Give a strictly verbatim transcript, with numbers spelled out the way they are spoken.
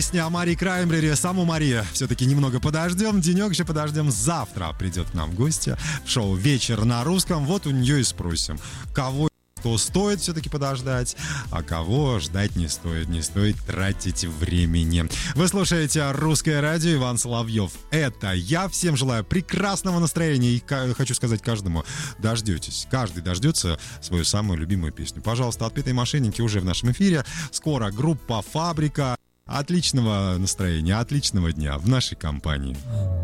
Песня о Марии Краймбрери. Саму Марию все-таки немного подождем. Денек еще подождем. Завтра придет к нам в гости в шоу «Вечер на русском». Вот у нее и спросим, кого кто стоит все-таки подождать, а кого ждать не стоит. Не стоит тратить времени. Вы слушаете «Русское радио», Иван Соловьев. Это я. Всем желаю прекрасного настроения. И хочу сказать каждому, дождетесь. Каждый дождется свою самую любимую песню. Пожалуйста, «Отпетые мошенники» уже в нашем эфире. Скоро группа «Фабрика». Отличного настроения, отличного дня в нашей компании.